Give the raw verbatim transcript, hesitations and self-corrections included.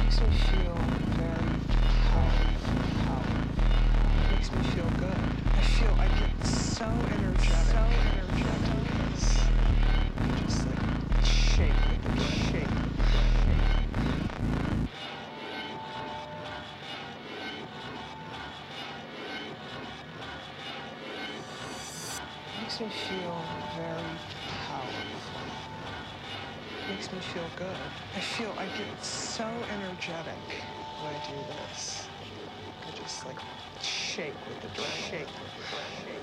Makes me feel very powerful, powerful. Makes me feel good. I feel I get so energetic, so energetic. Just like shake with the shake, shake. Makes me feel very powerful. Makes me feel good. I feel I get so energetic when I do this. I just like shake with the shake with the shake.